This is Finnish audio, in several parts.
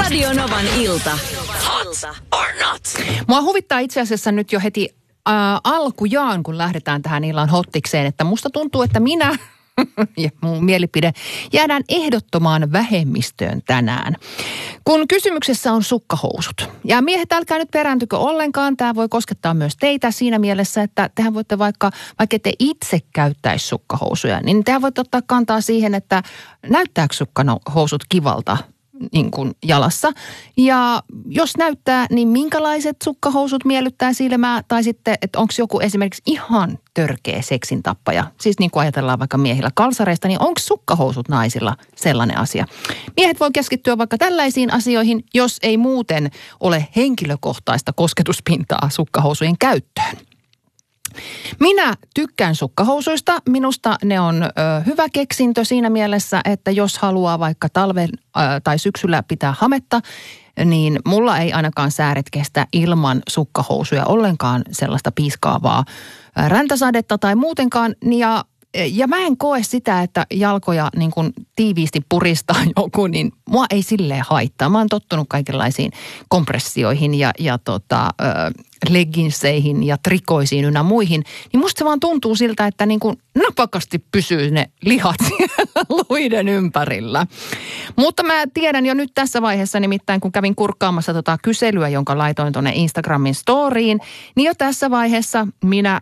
Radio Novan ilta. Hot or not? Mua huvittaa itse asiassa nyt jo heti alkujaan, kun lähdetään tähän illan hottikseen, että musta tuntuu, että minä ja mun mielipide jäädään ehdottomaan vähemmistöön tänään. Kun kysymyksessä on sukkahousut. Ja miehet, älkää nyt perääntykö ollenkaan. Tämä voi koskettaa myös teitä siinä mielessä, että tehän voitte vaikka te itse käyttäisi sukkahousuja, niin tehän voitte ottaa kantaa siihen, että näyttääkö sukkahousut kivalta niin kuin jalassa. Ja jos näyttää, niin minkälaiset sukkahousut miellyttää silmää, tai sitten, että onko joku esimerkiksi ihan törkeä seksin tappaja. Siis niin kuin ajatellaan vaikka miehillä kalsareista, niin onko sukkahousut naisilla sellainen asia? Miehet voi keskittyä vaikka tällaisiin asioihin, jos ei muuten ole henkilökohtaista kosketuspintaa sukkahousujen käyttöön. Minä tykkään sukkahousuista. Minusta ne on hyvä keksintö siinä mielessä, että jos haluaa vaikka talven tai syksyllä pitää hametta, niin mulla ei ainakaan sääret kestä ilman sukkahousuja ollenkaan sellaista piiskaavaa räntäsadetta tai muutenkaan. Ja mä en koe sitä, että jalkoja niin kuin tiiviisti puristaa joku, niin mua ei silleen haittaa. Mä oon tottunut kaikenlaisiin kompressioihin ja legginseihin ja trikoisiin ynnä muihin. Niin musta se vaan tuntuu siltä, että niin kuin napakasti pysyy ne lihat siellä luiden ympärillä. Mutta mä tiedän jo nyt tässä vaiheessa, nimittäin kun kävin kurkkaamassa kyselyä, jonka laitoin tuonne Instagramin storyin, niin jo tässä vaiheessa minä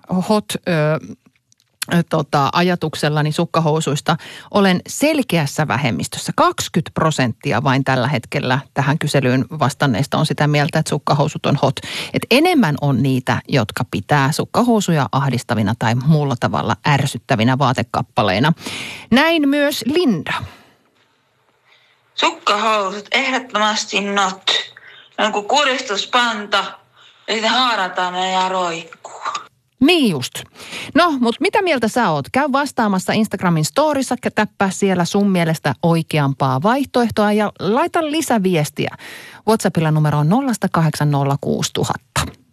ajatuksellani sukkahousuista olen selkeässä vähemmistössä. 20% vain tällä hetkellä tähän kyselyyn vastanneista on sitä mieltä, että sukkahousut on hot. Et enemmän on niitä, jotka pitää sukkahousuja ahdistavina tai muulla tavalla ärsyttävinä vaatekappaleina. Näin myös Linda. Sukkahousut ehdottomasti not. Ne on kuin kuristuspanta ja sitten haarataan ne ja roikkuu. Niin just. No, mutta mitä mieltä sä oot? Käy vastaamassa Instagramin storissa, täppää siellä sun mielestä oikeampaa vaihtoehtoa ja laita lisäviestiä. WhatsAppilla numero on 0806000.